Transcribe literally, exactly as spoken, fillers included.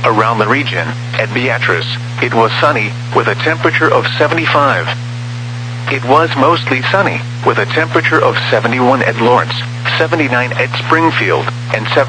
around the region. At Beatrice, it was sunny, with a temperature of seventy-five. It was mostly sunny, with a temperature of seventy-one at Lawrence, seventy-nine at Springfield, and seventy